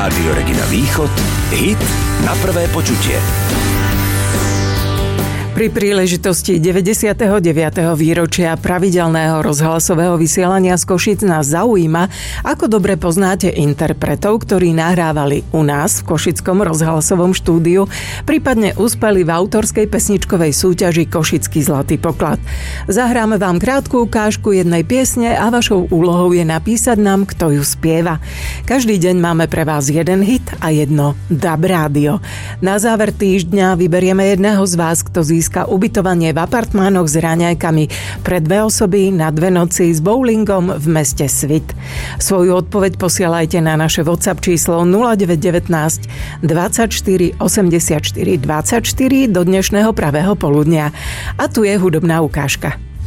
Rádio Regina Východ, hit na prvé počutie. Pri príležitosti 99. výročia pravidelného rozhlasového vysielania z Košíc nás zaujíma, ako dobre poznáte interpretov, ktorí nahrávali u nás v košickom rozhlasovom štúdiu, prípadne uspeli v autorskej pesničkovej súťaži Košický zlatý poklad. Zahráme vám krátku ukážku jednej piesne a vašou úlohou je napísať nám, kto ju spieva. Každý deň máme pre vás jeden hit a jedno DAB rádio. Na záver týždňa vyberieme jedného z vás, kto získa ubytovanie v apartmánoch s raňajkami pre 2 osoby na 2 noci s bowlingom v meste Svit. Svoju odpoveď posielajte na naše WhatsApp číslo 0919 24 84 24 do dnešného pravého poludnia. A tu je hudobná ukážka.